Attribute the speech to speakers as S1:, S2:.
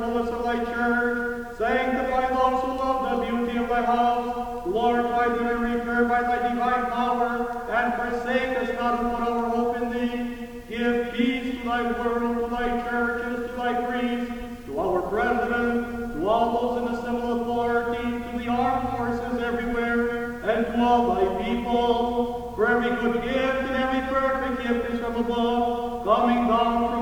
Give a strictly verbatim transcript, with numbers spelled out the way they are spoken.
S1: fullness of thy church. Sanctify those who love the beauty of thy house. Glorify thee and repair by thy divine power, and forsake us not who put our hope in thee. Give peace to thy world, to thy churches, to thy priests, to our president, to all those in the civil authority, to the armed forces everywhere, and to all thy people. For every good gift and every perfect gift is from above, coming down from